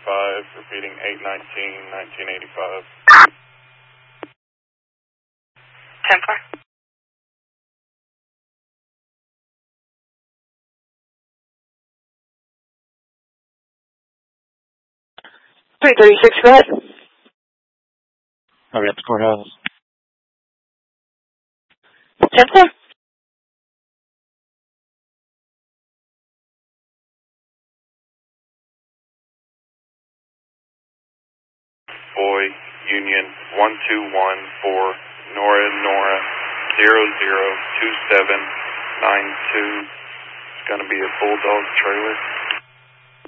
1985, repeating 8/19/1985. 10-4. $336, go ahead. I'll be at the courthouse. 10-4. Boy, Union 1214, Nora 002792. It's going to be a Bulldog trailer.